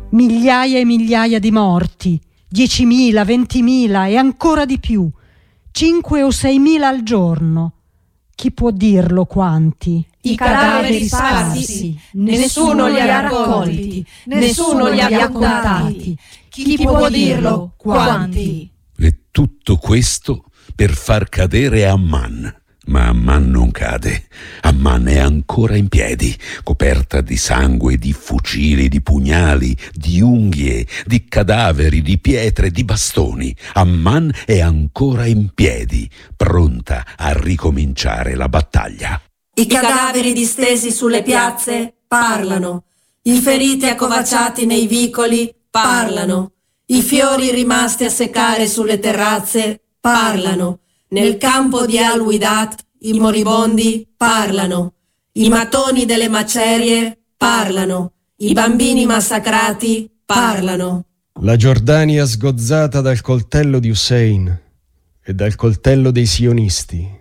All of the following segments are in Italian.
Migliaia e migliaia di morti, 10.000, 20.000 e ancora di più, 5 o 6.000 al giorno. Chi può dirlo quanti? I cadaveri sparsi, nessuno li ha raccolti, nessuno li ha contati. Chi può dirlo quanti? E tutto questo per far cadere Amman. Ma Amman non cade. Amman è ancora in piedi, coperta di sangue, di fucili, di pugnali, di unghie, di cadaveri, di pietre, di bastoni. Amman è ancora in piedi, pronta a ricominciare la battaglia. I cadaveri distesi sulle piazze parlano. I feriti accovacciati nei vicoli parlano. I fiori rimasti a seccare sulle terrazze parlano. Nel campo di Al-Widat i moribondi parlano. I mattoni delle macerie parlano. I bambini massacrati parlano. La Giordania sgozzata dal coltello di Hussein e dal coltello dei sionisti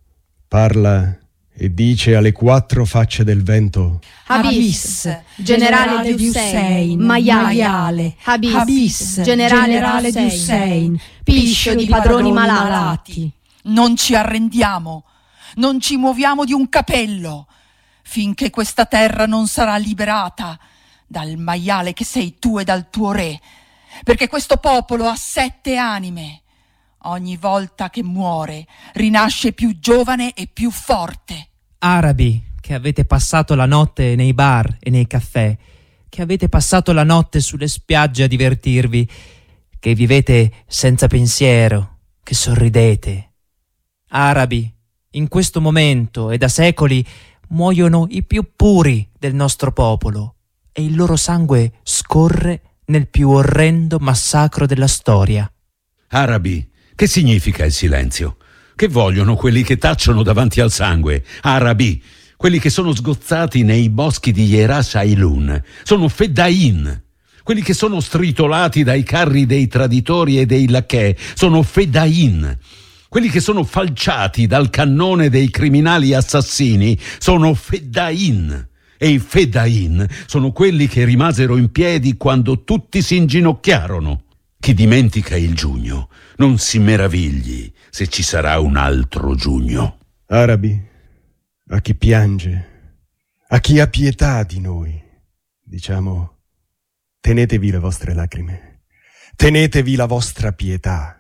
parla e dice alle quattro facce del vento: Habis, generale di Hussein, maiale, Habis, generale di Hussein, piscio di padroni malati. Non ci arrendiamo, non ci muoviamo di un capello, finché questa terra non sarà liberata dal maiale che sei tu e dal tuo re, perché questo popolo ha 7 anime. Ogni volta che muore rinasce più giovane e più forte. Arabi, che avete passato la notte nei bar e nei caffè, che avete passato la notte sulle spiagge a divertirvi, che vivete senza pensiero, che sorridete. Arabi, in questo momento e da secoli muoiono i più puri del nostro popolo e il loro sangue scorre nel più orrendo massacro della storia. Arabi, che significa il silenzio? Che vogliono quelli che tacciono davanti al sangue? Arabi, quelli che sono sgozzati nei boschi di Yeras Ailun, sono Feddain. Quelli che sono stritolati dai carri dei traditori e dei lacchè sono Feddain. Quelli che sono falciati dal cannone dei criminali assassini sono Feddain. E i Feddain sono quelli che rimasero in piedi quando tutti si inginocchiarono. Chi dimentica il giugno non si meravigli se ci sarà un altro giugno. Arabi, a chi piange, a chi ha pietà di noi, diciamo: tenetevi le vostre lacrime, tenetevi la vostra pietà.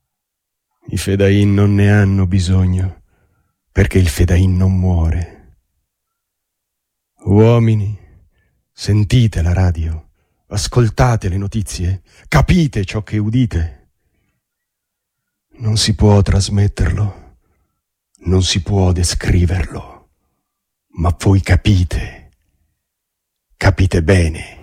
I Feddain non ne hanno bisogno, perché il Feddain non muore. Uomini, sentite la radio, ascoltate le notizie, capite ciò che udite. Non si può trasmetterlo, non si può descriverlo, ma voi capite bene.